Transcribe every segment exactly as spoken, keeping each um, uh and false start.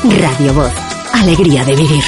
Radio Voz, alegría de vivir.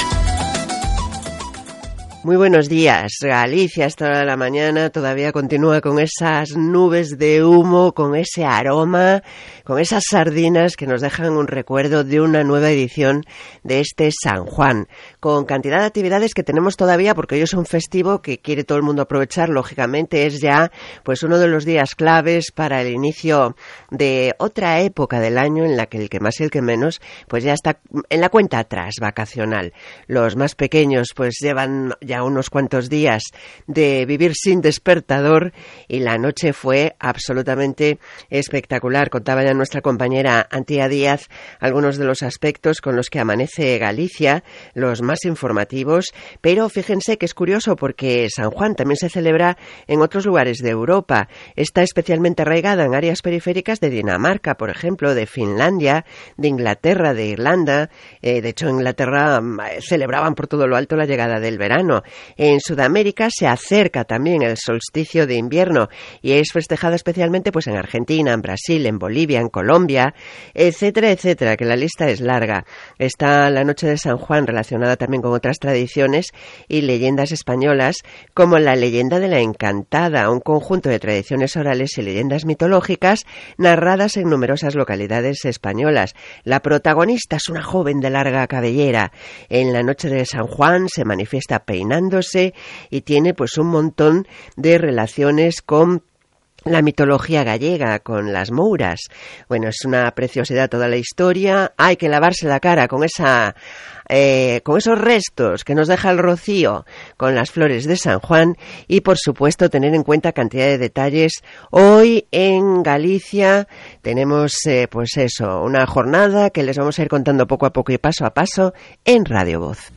Muy buenos días. Galicia, esta hora de la mañana, todavía continúa con esas nubes de humo, con ese aroma, con esas sardinas que nos dejan un recuerdo de una nueva edición de este San Juan, con cantidad de actividades que tenemos todavía, porque hoy es un festivo que quiere todo el mundo aprovechar. Lógicamente es ya pues uno de los días claves para el inicio de otra época del año en la que el que más y el que menos pues ya está en la cuenta atrás vacacional. Los más pequeños pues llevan ya unos cuantos días de vivir sin despertador y la noche fue absolutamente espectacular. Contaba ya nuestra compañera Antía Díaz algunos de los aspectos con los que amanece Galicia, los más informativos, pero fíjense que es curioso porque San Juan también se celebra en otros lugares de Europa. Está especialmente arraigada en áreas periféricas de Dinamarca, por ejemplo, de Finlandia, de Inglaterra, de Irlanda. Eh, de hecho, en Inglaterra eh, celebraban por todo lo alto la llegada del verano. En Sudamérica se acerca también el solsticio de invierno y es festejada especialmente pues en Argentina, en Brasil, en Bolivia, en Colombia, etcétera, etcétera, que la lista es larga. Está la noche de San Juan relacionada también con otras tradiciones y leyendas españolas, como la leyenda de la Encantada, un conjunto de tradiciones orales y leyendas mitológicas narradas en numerosas localidades españolas. La protagonista es una joven de larga cabellera. En la noche de San Juan se manifiesta peinando y tiene pues un montón de relaciones con la mitología gallega, con las mouras. Bueno, es una preciosidad toda la historia. Hay que lavarse la cara con esa eh, con esos restos que nos deja el rocío, con las flores de San Juan y, por supuesto, tener en cuenta cantidad de detalles. Hoy en Galicia tenemos, eh, pues eso, una jornada que les vamos a ir contando poco a poco y paso a paso en Radio Voz.